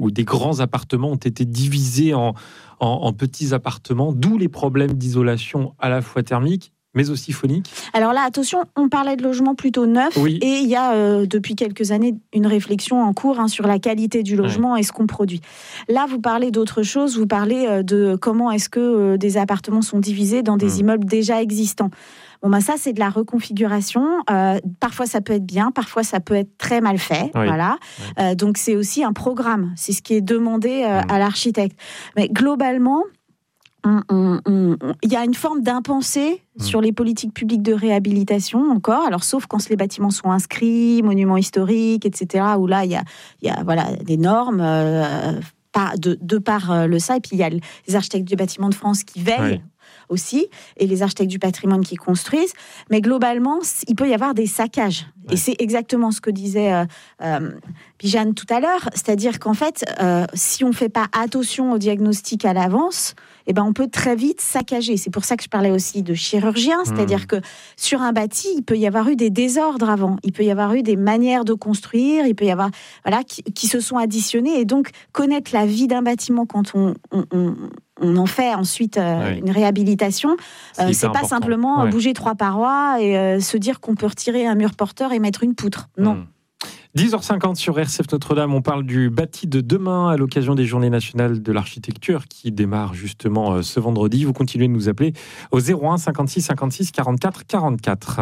où des grands appartements ont été divisés en petits appartements, d'où les problèmes d'isolation à la fois thermique mais aussi phonique. Alors là, attention, on parlait de logements plutôt neufs, oui. Et il y a depuis quelques années une réflexion en cours sur la qualité du logement et ce qu'on produit. Là, vous parlez d'autre chose, vous parlez de comment est-ce que des appartements sont divisés dans des immeubles déjà existants. Bon, ça, c'est de la reconfiguration. Parfois, ça peut être bien, parfois, ça peut être très mal fait. Oui. Voilà. Oui. Donc, c'est aussi un programme. C'est ce qui est demandé à l'architecte. Mais globalement, il y a une forme d'impensé sur les politiques publiques de réhabilitation encore, alors sauf quand les bâtiments sont inscrits, monuments historiques, etc., où là, il y a voilà, des normes de par le ça, et puis il y a les architectes du bâtiment de France qui veillent aussi, et les architectes du patrimoine qui construisent, mais globalement, il peut y avoir des saccages. Ouais. Et c'est exactement ce que disait Bijan tout à l'heure, c'est-à-dire qu'en fait, si on ne fait pas attention au diagnostic à l'avance, eh ben, on peut très vite saccager. C'est pour ça que je parlais aussi de chirurgien, c'est-à-dire que sur un bâti, il peut y avoir eu des désordres avant, il peut y avoir eu des manières de construire, il peut y avoir qui se sont additionnées, et donc connaître la vie d'un bâtiment quand on en fait ensuite une réhabilitation, c'est pas simplement bouger 3 parois et se dire qu'on peut retirer un mur porteur et mettre une poutre. Non. 10h50 sur RCF Notre-Dame, on parle du bâti de demain à l'occasion des Journées nationales de l'architecture qui démarrent justement ce vendredi. Vous continuez de nous appeler au 01 56 56 44 44.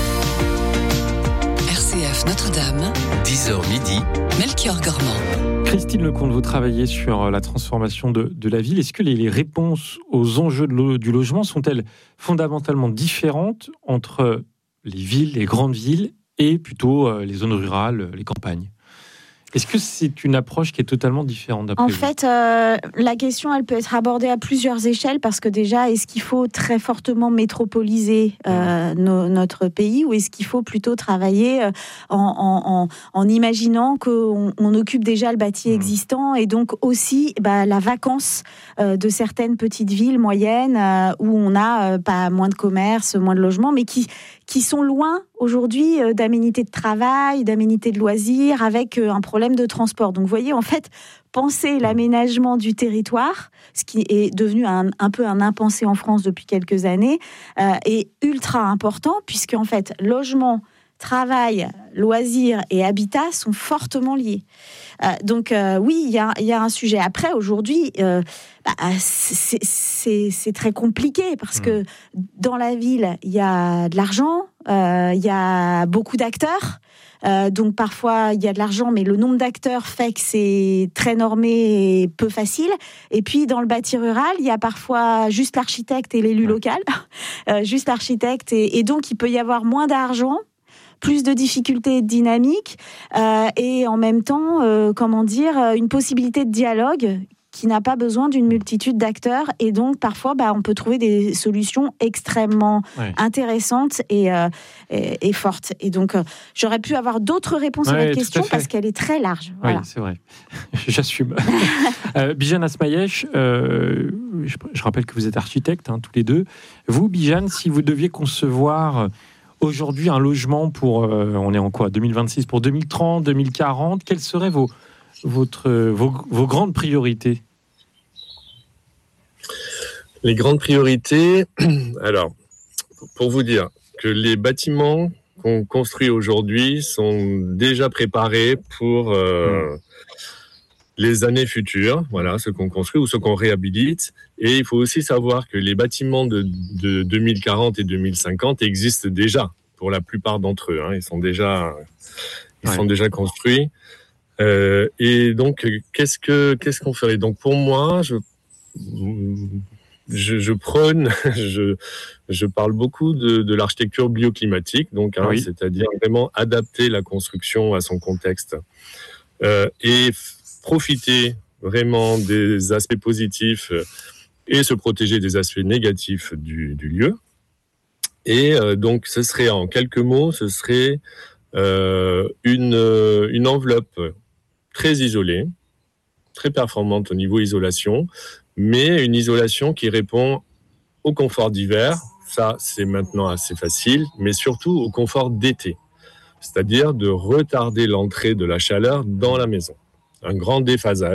RCF Notre-Dame, 10h midi, Melchior Gormand. Christine Lecomte, vous travaillez sur la transformation de la ville. Est-ce que les réponses aux enjeux du logement sont-elles fondamentalement différentes entre les villes, les grandes villes, et plutôt les zones rurales, les campagnes? Est-ce que c'est une approche qui est totalement différente d'après vous ? En fait, la question, elle peut être abordée à plusieurs échelles, parce que déjà, est-ce qu'il faut très fortement métropoliser notre pays, ou est-ce qu'il faut plutôt travailler en imaginant qu'on occupe déjà le bâti existant, et donc aussi la vacance de certaines petites villes moyennes où on a pas moins de commerce, moins de logements, mais qui sont loin aujourd'hui d'aménités de travail, d'aménités de loisirs, avec un problème de transport. Donc vous voyez, en fait, penser l'aménagement du territoire, ce qui est devenu un peu un impensé en France depuis quelques années, est ultra important, puisque en fait, logement, travail, loisirs et habitat sont fortement liés. Donc oui, il y a un sujet. Après, aujourd'hui, c'est très compliqué, parce que dans la ville, il y a de l'argent, il y a beaucoup d'acteurs. Donc parfois il y a de l'argent, mais le nombre d'acteurs fait que c'est très normé et peu facile. Et puis dans le bâti rural, il y a parfois juste l'architecte et l'élu local, juste l'architecte, et donc il peut y avoir moins d'argent, plus de difficultés et de dynamique, et en même temps, une possibilité de dialogue qui n'a pas besoin d'une multitude d'acteurs, et donc parfois on peut trouver des solutions extrêmement intéressantes et fortes. Et donc j'aurais pu avoir d'autres réponses à votre question, parce qu'elle est très large. Voilà. Oui, c'est vrai. J'assume. Bijan Asmayesh, je rappelle que vous êtes architecte, tous les deux. Vous, Bijan, si vous deviez concevoir aujourd'hui un logement pour, on est en quoi, 2026, pour 2030, 2040, quelles seraient vos grandes priorités? Les grandes priorités, alors, pour vous dire que les bâtiments qu'on construit aujourd'hui sont déjà préparés pour les années futures, voilà, ceux qu'on construit ou ceux qu'on réhabilite. Et il faut aussi savoir que les bâtiments de 2040 et 2050 existent déjà pour la plupart d'entre eux. Ils sont déjà construits. Et donc, qu'est-ce qu'on ferait? Donc, pour moi, je prône, je parle beaucoup de l'architecture bioclimatique, donc, c'est-à-dire vraiment adapter la construction à son contexte et profiter vraiment des aspects positifs et se protéger des aspects négatifs du lieu. Et donc, ce serait, en quelques mots, une enveloppe très isolée, très performante au niveau isolation, mais une isolation qui répond au confort d'hiver, ça c'est maintenant assez facile, mais surtout au confort d'été, c'est-à-dire de retarder l'entrée de la chaleur dans la maison. Un grand déphasage.